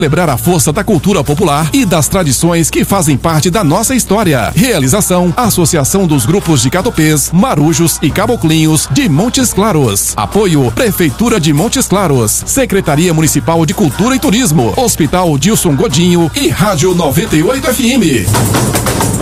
Celebrar a força da cultura popular e das tradições que fazem parte da nossa história. Realização: Associação dos Grupos de Catopês, Marujos e Caboclinhos de Montes Claros. Apoio: Prefeitura de Montes Claros, Secretaria Municipal de Cultura e Turismo, Hospital Dilson Godinho e Rádio 98 FM.